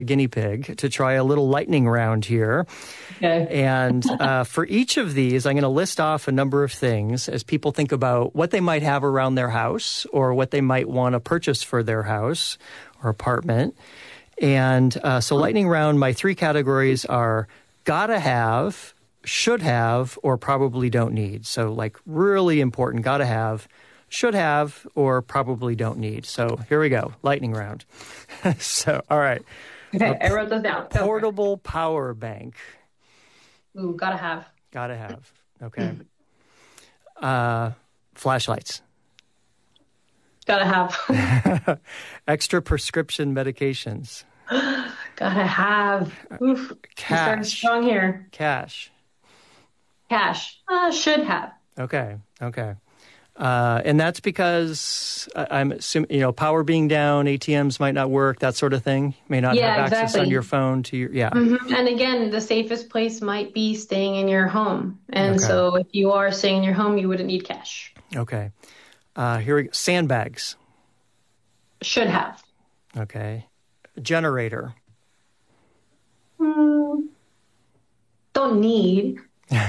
guinea pig to try a little lightning round here. Okay. And for each of these, I'm going to list off a number of things as people think about what they might have around their house or what they might want to purchase for their house or apartment. And so lightning round, my 3 categories are gotta have, should have, or probably don't need. So like really important, gotta have, should have, or probably don't need. So here we go, lightning round. So, all right. Okay, I wrote those down. Portable power bank. Ooh, gotta have. Gotta have. Okay. Flashlights. Gotta have. Extra prescription medications. Gotta have. Oof. Cash. Starting strong here. Cash. Should have. Okay. And that's because I'm assuming, power being down, ATMs might not work, that sort of thing. May not have access on your phone to your, Mm-hmm. And again, the safest place might be staying in your home. And so if you are staying in your home, you wouldn't need cash. Okay. Here we go. Sandbags. Should have. Okay. Generator. Don't need.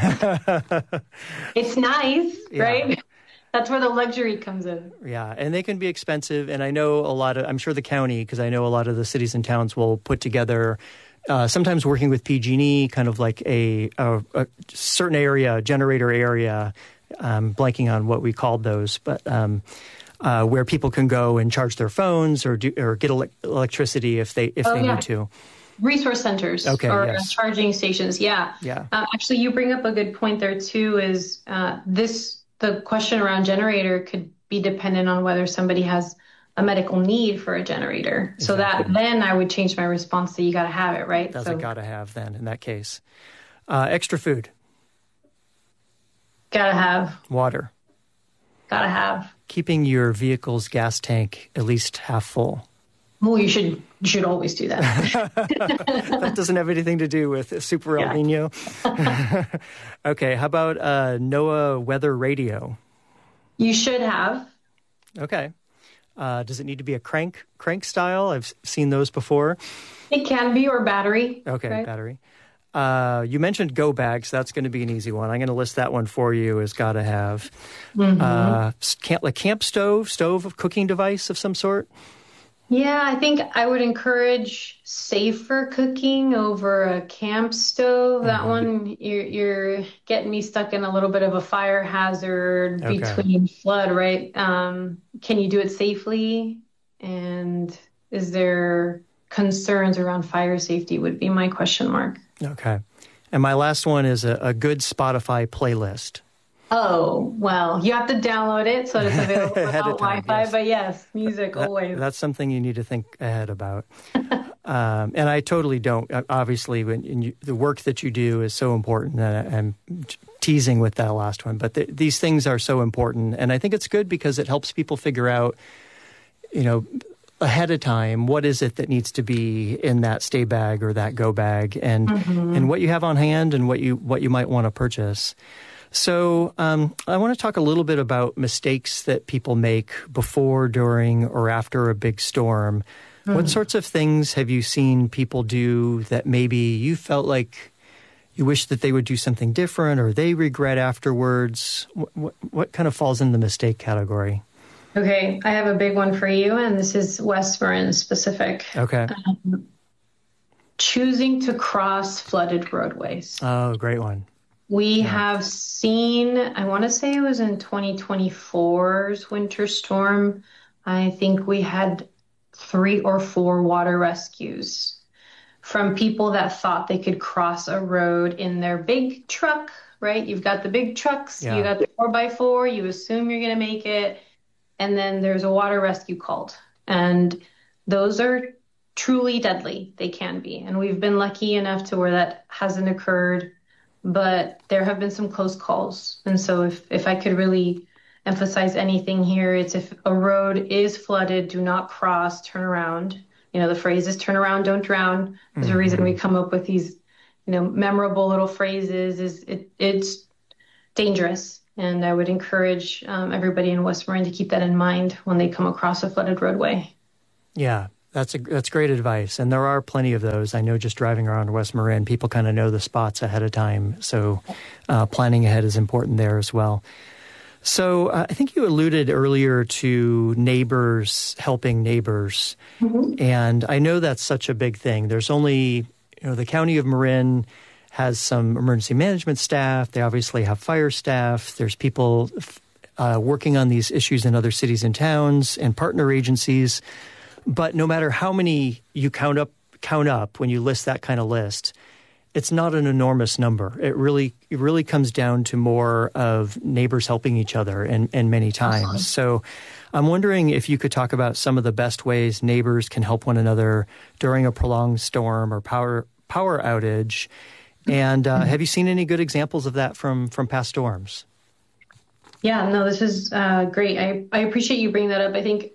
It's nice, right? That's where the luxury comes in. Yeah, and they can be expensive. And I know I'm sure the county, because I know a lot of the cities and towns will put together, sometimes working with PG&E, kind of like a certain area, generator area, blanking on what we called those, but where people can go and charge their phones or get electricity if they need to. Resource centers or charging stations. Yeah. Actually, you bring up a good point there too, is the question around generator could be dependent on whether somebody has a medical need for a generator. Exactly. So that then I would change my response to you got to have it, right? That's a got to have then in that case. Extra food. Gotta have. Water. Gotta have. Keeping your vehicle's gas tank at least half full. Well, you should always do that. That doesn't have anything to do with Super El Nino. Okay, how about NOAA weather radio? You should have. Okay. Does it need to be a crank style? I've seen those before. It can be, or battery. Okay, right? Battery. You mentioned go bags. That's going to be an easy one. I'm going to list that one for you as gotta have. Mm-hmm. Like camp stove of cooking device of some sort? Yeah, I think I would encourage safer cooking over a camp stove. That one, you're getting me stuck in a little bit of a fire hazard between flood, right? Can you do it safely? And is there concerns around fire safety would be my question mark. Okay. And my last one is a good Spotify playlist. Oh, well, you have to download it so it's available without Wi-Fi. Yes. But yes, music always. That's something you need to think ahead about. And I totally don't. Obviously, the work that you do is so important. And I'm teasing with that last one. But these things are so important. And I think it's good because it helps people figure out, ahead of time, what is it that needs to be in that stay bag or that go bag, and what you have on hand and what you might want to purchase. So I want to talk a little bit about mistakes that people make before, during, or after a big storm. What sorts of things have you seen people do that maybe you felt like you wish that they would do something different or they regret afterwards? What kind of falls in the mistake category? Okay, I have a big one for you, and this is West Marin specific. Okay. Choosing to cross flooded roadways. Oh, great one. We have seen, I want to say it was in 2024's winter storm, I think we had 3 or 4 water rescues from people that thought they could cross a road in their big truck, right? You've got the big trucks, you got the 4x4, you assume you're going to make it, and then there's a water rescue called. And those are truly deadly. They can be. And we've been lucky enough to where that hasn't occurred. But there have been some close calls. And so if I could really emphasize anything here, it's if a road is flooded, do not cross, turn around. The phrase is turn around, don't drown. There's a reason we come up with these, memorable little phrases. It's dangerous. And I would encourage everybody in West Marin to keep that in mind when they come across a flooded roadway. Yeah. That's great advice. And there are plenty of those. I know just driving around West Marin, people kind of know the spots ahead of time. So planning ahead is important there as well. So I think you alluded earlier to neighbors helping neighbors. Mm-hmm. And I know that's such a big thing. There's only, the County of Marin has some emergency management staff. They obviously have fire staff. There's people working on these issues in other cities and towns and partner agencies. But no matter how many you count up when you list that kind of list, it's not an enormous number. It really comes down to more of neighbors helping each other and many times. Uh-huh. So I'm wondering if you could talk about some of the best ways neighbors can help one another during a prolonged storm or power outage. And have you seen any good examples of that from past storms? Yeah, no, this is great. I appreciate you bringing that up. I think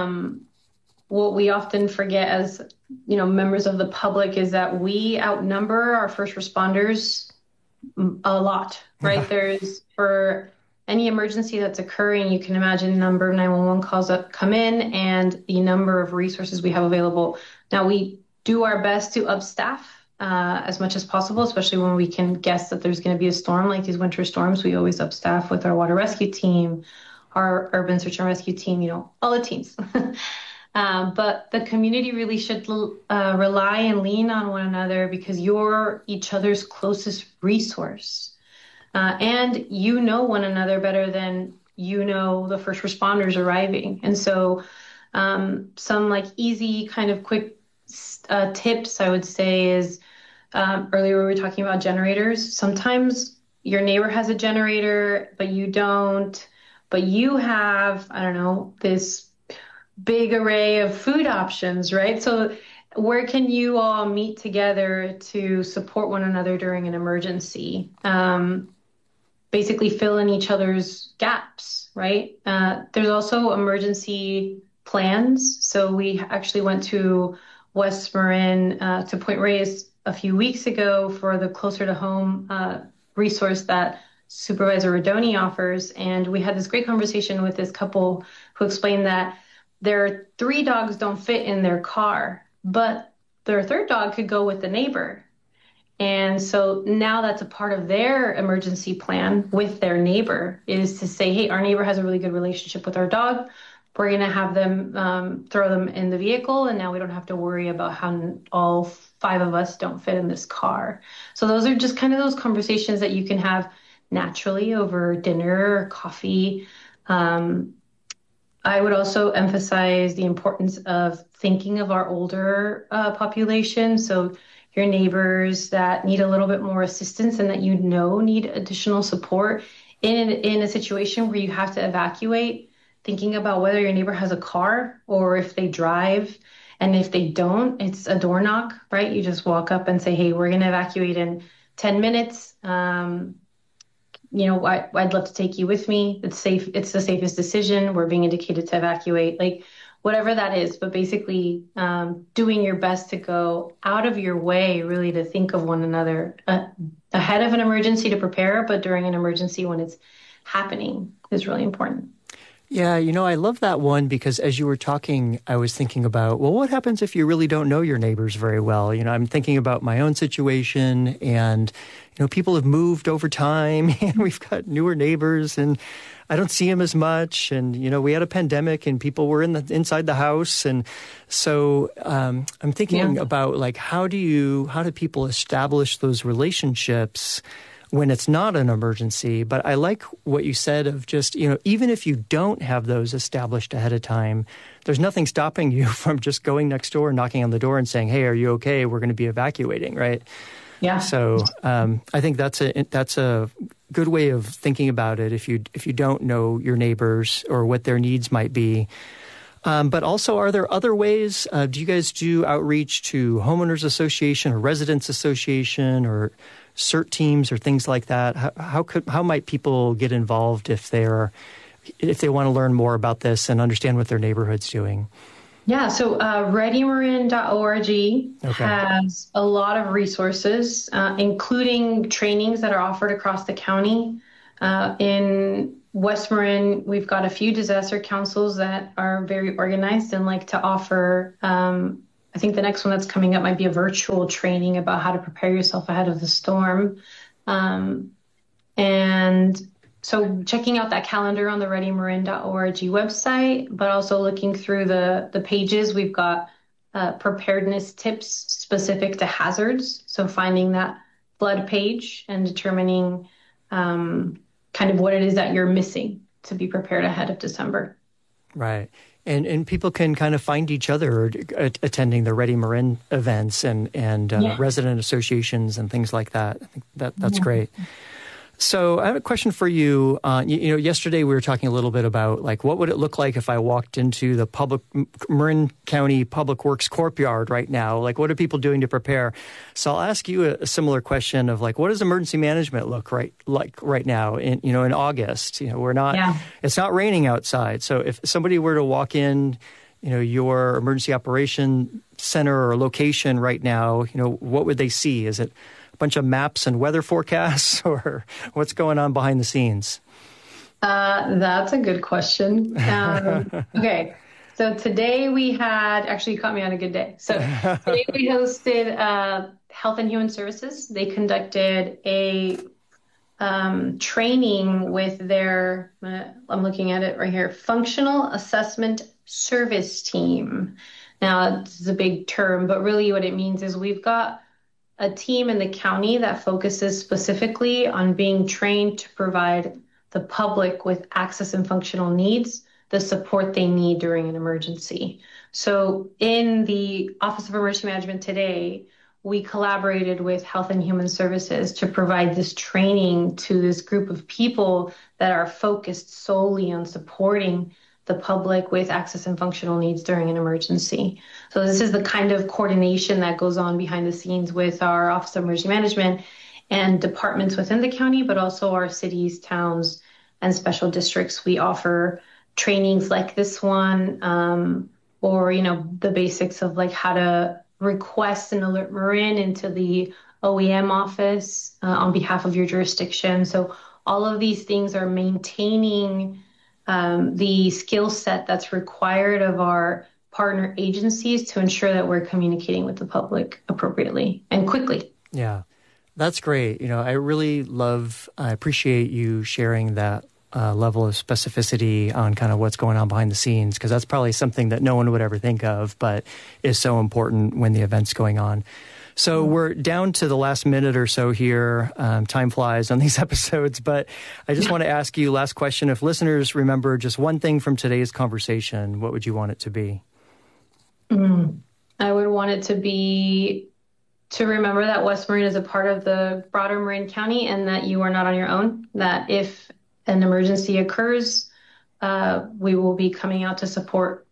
what we often forget as, members of the public is that we outnumber our first responders a lot, right? Yeah. There's, for any emergency that's occurring, you can imagine the number of 911 calls that come in and the number of resources we have available. Now, we do our best to upstaff as much as possible, especially when we can guess that there's going to be a storm like these winter storms. We always upstaff with our water rescue team, our urban search and rescue team, all the teams. But the community really should rely and lean on one another because you're each other's closest resource. And one another better than the first responders arriving. And so some easy kind of quick tips I would say is earlier we were talking about generators. Sometimes your neighbor has a generator, but you don't. But you have, this big array of food options, right? So where can you all meet together to support one another during an emergency? Basically fill in each other's gaps, right? There's also emergency plans. So we actually went to West Marin to Point Reyes a few weeks ago for the Closer to Home resource that Supervisor Rodoni offers. And we had this great conversation with this couple who explained that their 3 dogs don't fit in their car, but their 3rd dog could go with the neighbor. And so now that's a part of their emergency plan with their neighbor is to say, hey, our neighbor has a really good relationship with our dog. We're going to have them throw them in the vehicle. And now we don't have to worry about how all 5 of us don't fit in this car. So those are just kind of those conversations that you can have naturally over dinner or coffee. I would also emphasize the importance of thinking of our older population. So your neighbors that need a little bit more assistance and that need additional support in a situation where you have to evacuate, thinking about whether your neighbor has a car or if they drive. And if they don't, it's a door knock, right? You just walk up and say, hey, we're going to evacuate in 10 minutes. I'd love to take you with me. It's safe. It's the safest decision. We're being indicated to evacuate, whatever that is. But basically doing your best to go out of your way, really, to think of one another ahead of an emergency to prepare. But during an emergency when it's happening is really important. Yeah, I love that one because as you were talking, I was thinking about, well, what happens if you really don't know your neighbors very well? I'm thinking about my own situation and, people have moved over time and we've got newer neighbors and I don't see them as much. And, we had a pandemic and people were inside the house. And so I'm thinking about how do people establish those relationships when it's not an emergency? But I like what you said of just, even if you don't have those established ahead of time, there's nothing stopping you from just going next door, knocking on the door and saying, hey, are you okay? We're going to be evacuating, right? Yeah. So I think that's a good way of thinking about it if you don't know your neighbors or what their needs might be. But also, are there other ways? Do you guys do outreach to homeowners association or residents association or CERT teams or things like that? How might people get involved if they want to learn more about this and understand what their neighborhood's doing? Yeah, so readymarin.org has a lot of resources, including trainings that are offered across the county in West Marin, we've got a few disaster councils that are very organized and like to offer. I think the next one that's coming up might be a virtual training about how to prepare yourself ahead of the storm. And so checking out that calendar on the readymarin.org website, but also looking through the pages, we've got preparedness tips specific to hazards. So finding that flood page and determining kind of what it is that you're missing to be prepared ahead of December. Right. And people can kind of find each other attending the Ready Marin events and resident associations and things like that. I think that's great. So I have a question for you. Yesterday we were talking a little bit about like what would it look like if I walked into the Marin County Public Works courtyard right now? Like what are people doing to prepare? So I'll ask you a similar question of like what does emergency management look like right now in August? It's not raining outside. So if somebody were to walk in, your emergency operation center or location right now, what would they see? Is it bunch of maps and weather forecasts, or what's going on behind the scenes? That's a good question. Okay, so today we had, actually you caught me on a good day. So today we hosted Health and Human Services. They conducted a training with their, I'm looking at it right here, Functional Assessment Service Team. Now, this is a big term, but really what it means is we've got a team in the county that focuses specifically on being trained to provide the public with access and functional needs, the support they need during an emergency. So in the Office of Emergency Management today, we collaborated with Health and Human Services to provide this training to this group of people that are focused solely on supporting the public with access and functional needs during an emergency. So this is the kind of coordination that goes on behind the scenes with our Office of Emergency Management and departments within the county, but also our cities, towns, and special districts. We offer trainings like this one, or, the basics of like how to request an Alert Marin into the OEM office on behalf of your jurisdiction. So all of these things are maintaining the skill set that's required of our partner agencies to ensure that we're communicating with the public appropriately and quickly. Yeah, that's great. I appreciate you sharing that level of specificity on kind of what's going on behind the scenes, because that's probably something that no one would ever think of, but is so important when the event's going on. So we're down to the last minute or so here. Time flies on these episodes, but I just want to ask you, last question. If listeners remember just one thing from today's conversation, what would you want it to be? I would want it to be to remember that West Marin is a part of the broader Marin County and that you are not on your own, that if an emergency occurs, we will be coming out to support.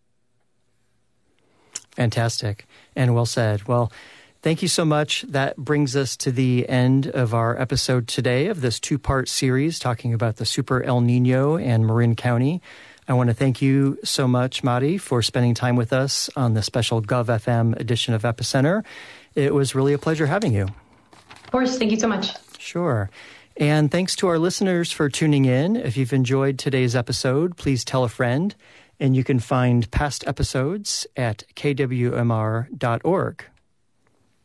Fantastic. And well said. Well, thank you so much. That brings us to the end of our episode today of this two-part series talking about the Super El Nino and Marin County. I want to thank you so much, Mari, for spending time with us on the special GovFM edition of Epicenter. It was really a pleasure having you. Of course. Thank you so much. Sure. And thanks to our listeners for tuning in. If you've enjoyed today's episode, please tell a friend. And you can find past episodes at kwmr.org.